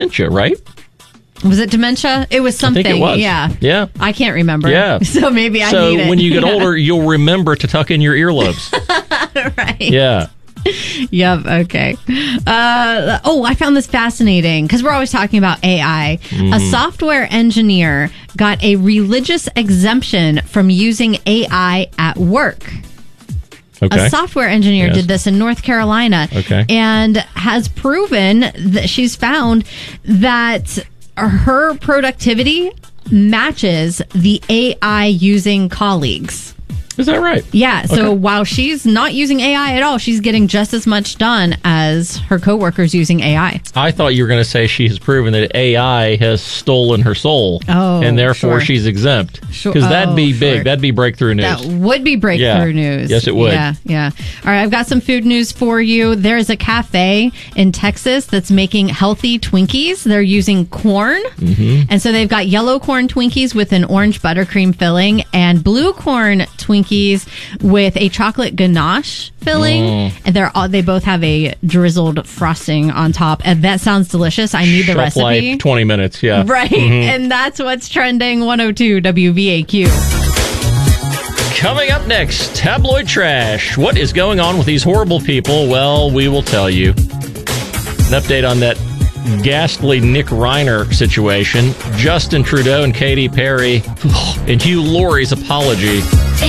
dementia, right? Was it dementia? It was something. I think it was. Yeah. I can't remember. Yeah. So maybe I need it. So when you get older, you'll remember to tuck in your earlobes. Right. Yeah. Yep. Okay. I found this fascinating because we're always talking about AI. A software engineer got a religious exemption from using AI at work. Okay. A software engineer did this in North Carolina and has proven that she's found that her productivity matches the AI using colleagues. Is that right? Yeah. So while she's not using AI at all, she's getting just as much done as her coworkers using AI. I thought you were going to say she has proven that AI has stolen her soul. Oh, and therefore she's exempt. Because that'd be big. That'd be breakthrough news. That would be breakthrough news. Yes, it would. Yeah. All right. I've got some food news for you. There's a cafe in Texas that's making healthy Twinkies. They're using corn. And so they've got yellow corn Twinkies with an orange buttercream filling and blue corn Twinkies with a chocolate ganache filling, and they both have a drizzled frosting on top. And that sounds delicious. I need the Shelf recipe. life, 20 minutes, yeah. Right, and that's what's trending. 102 WVAQ. Coming up next, tabloid trash. What is going on with these horrible people? Well, we will tell you. An update on that ghastly Nick Reiner situation, Justin Trudeau and Katy Perry, and Hugh Laurie's apology.